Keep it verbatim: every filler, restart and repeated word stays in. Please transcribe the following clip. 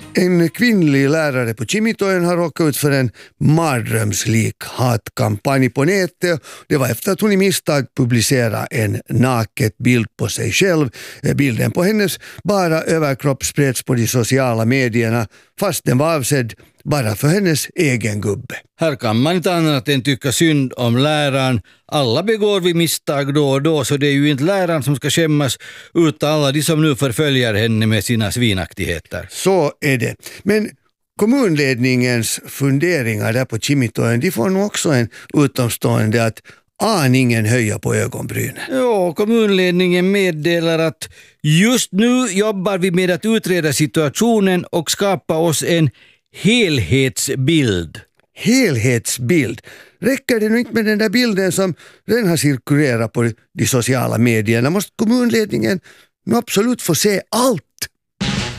En kvinnlig lärare på Kimitojen har råkat ut för en mardrömslik hatkampanj på nätet. Det var efter att hon i misstag publicerade en naket bild på sig själv. Bilden på hennes bara överkropp spreds på de sociala medierna fast den var avsedd bara för hennes egen gubbe. Här kan man inte annat än tycka synd om läraren. Alla begår vi misstag då och då, så det är ju inte läraren som ska skämmas utan alla de som nu förföljer henne med sina svinaktigheter. Så är det. Men kommunledningens funderingar där på Kimitojen, de får nog också en utomstående att aningen höja på ögonbrynen. Ja, kommunledningen meddelar att just nu jobbar vi med att utreda situationen och skapa oss en helhetsbild. Helhetsbild. Räcker det nu inte med den där bilden som redan har cirkulerat på de sociala medierna? Måste kommunledningen nu absolut få se allt